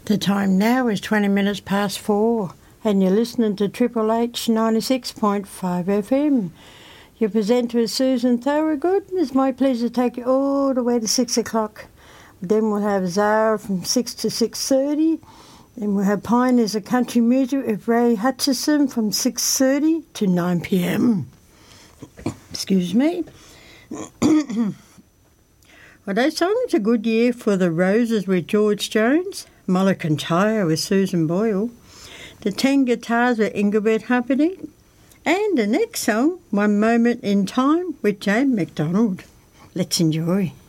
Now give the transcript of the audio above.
The time now is 20 minutes past 4 and you're listening to Triple H 96.5 FM. Your presenter is Susan Thorogood. It's my pleasure to take you all the way to 6 o'clock. Then we'll have Zara from 6 to 6:30. Then we'll have Pioneers of Country Music with Ray Hutchison from 6:30 to 9 p.m. Excuse me. Well, those songs a good year for The Roses with George Jones, Mulla Kintyre with Susan Boyle, The 10 Guitars with Engelbert Humperdinck, and the next song, One Moment in Time with Jane McDonald. Let's enjoy.